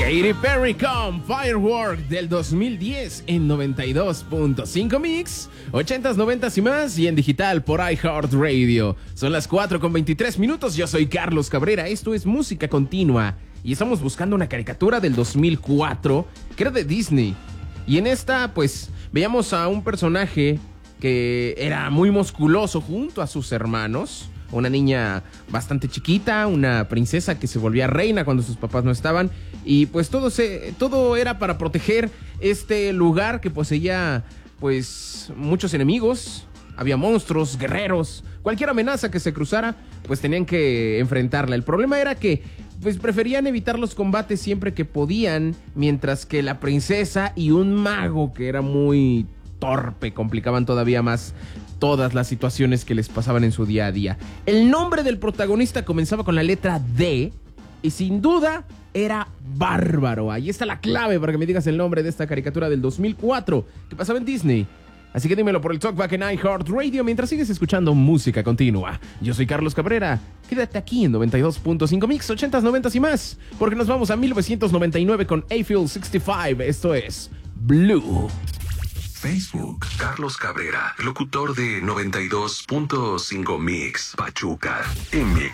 Katy Perry con Firework del 2010 en 92.5 Mix, 80s, 90s y más, y en digital por iHeartRadio. Son las 4:23. Yo soy Carlos Cabrera. Esto es Música Continua y estamos buscando una caricatura del 2004 que era de Disney. Y en esta, pues, veíamos a un personaje que era muy musculoso junto a sus hermanos. Una niña bastante chiquita, una princesa que se volvía reina cuando sus papás no estaban. Y pues todo era para proteger este lugar que poseía pues muchos enemigos. Había monstruos, guerreros, cualquier amenaza que se cruzara, pues tenían que enfrentarla. El problema era que pues preferían evitar los combates siempre que podían, mientras que la princesa y un mago que era muy torpe complicaban todavía más todas las situaciones que les pasaban en su día a día. El nombre del protagonista comenzaba con la letra D y sin duda era Bárbaro. Ahí está la clave para que me digas el nombre de esta caricatura del 2004 que pasaba en Disney. Así que dímelo por el Talkback en iHeartRadio mientras sigues escuchando Música Continua. Yo soy Carlos Cabrera. Quédate aquí en 92.5 Mix, 80s, 90s y más, porque nos vamos a 1999 con Eiffel 65. Esto es Blue. Facebook, Carlos Cabrera, locutor de 92.5 Mix, Pachuca. En Mix